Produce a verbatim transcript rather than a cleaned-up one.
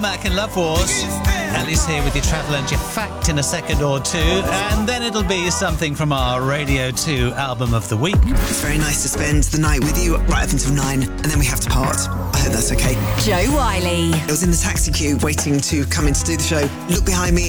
Mac and Love Wars. Ellie's here with your travel and your fact in a second or two, and then it'll be something from our Radio two album of the week. It's very nice to spend the night with you right up until nine, and then we have to part. I hope that's okay. Joe Wiley. I was in the taxi queue waiting to come in to do the show. Looked behind me